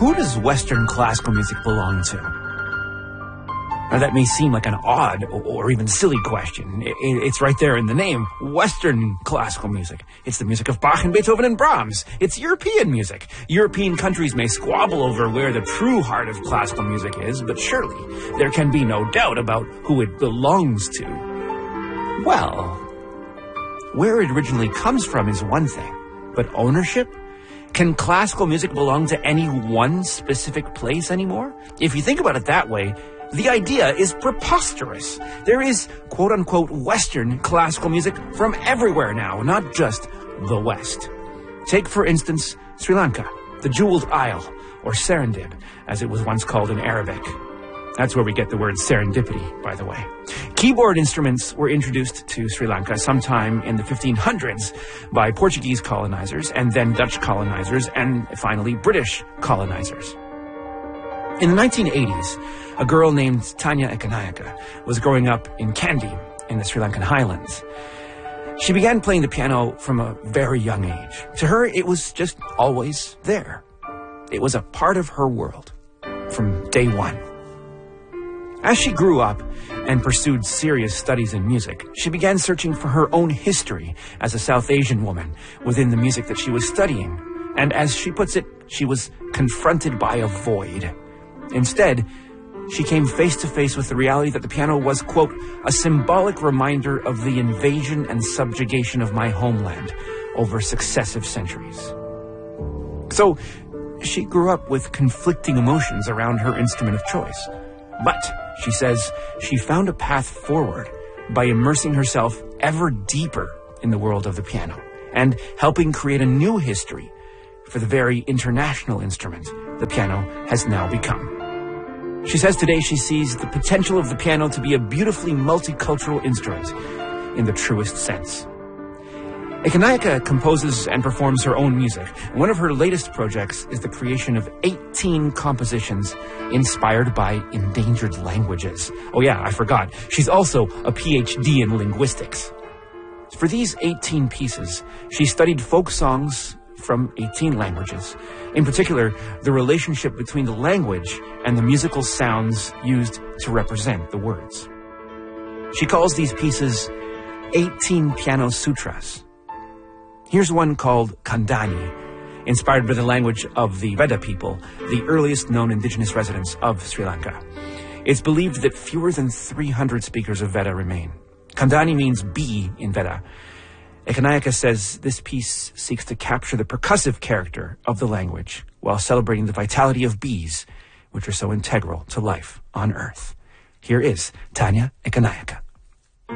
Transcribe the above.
who does Western classical music belong to? Now, that may seem like an odd or even silly question. It's right there in the name, Western classical music. It's the music of Bach and Beethoven and Brahms. It's European music. European countries may squabble over where the true heart of classical music is, but surely there can be no doubt about who it belongs to. Well, where it originally comes from is one thing, but ownership? Can classical music belong to any one specific place anymore? If you think about it that way, the idea is preposterous. There is, quote-unquote, Western classical music from everywhere now, not just the West. Take, for instance, Sri Lanka, the Jeweled Isle, or Serendib, as it was once called in Arabic. That's where we get the word serendipity, by the way. Keyboard instruments were introduced to Sri Lanka sometime in the 1500s by Portuguese colonizers, and then Dutch colonizers, and finally British colonizers. In the 1980s, a girl named Tanya Ekanayaka was growing up in Kandy in the Sri Lankan highlands. She began playing the piano from a very young age. To her, it was just always there. It was a part of her world from day one. As she grew up and pursued serious studies in music, she began searching for her own history as a South Asian woman within the music that she was studying. And as she puts it, she was confronted by a void. Instead, she came face to face with the reality that the piano was, quote, a symbolic reminder of the invasion and subjugation of my homeland over successive centuries. So, she grew up with conflicting emotions around her instrument of choice. But, she says, she found a path forward by immersing herself ever deeper in the world of the piano and helping create a new history for the very international instrument the piano has now become. She says today she sees the potential of the piano to be a beautifully multicultural instrument in the truest sense. Ekanayaka composes and performs her own music. One of her latest projects is the creation of 18 compositions inspired by endangered languages. Oh yeah, I forgot. She's also a PhD in linguistics. For these 18 pieces, she studied folk songs from 18 languages. In particular, the relationship between the language and the musical sounds used to represent the words. She calls these pieces 18 piano sutras. Here's one called Kandani, inspired by the language of the Veda people, the earliest known indigenous residents of Sri Lanka. It's believed that fewer than 300 speakers of Veda remain. Kandani means bee in Veda. Ekanayaka says this piece seeks to capture the percussive character of the language while celebrating the vitality of bees, which are so integral to life on Earth. Here is Tanya Ekanayaka.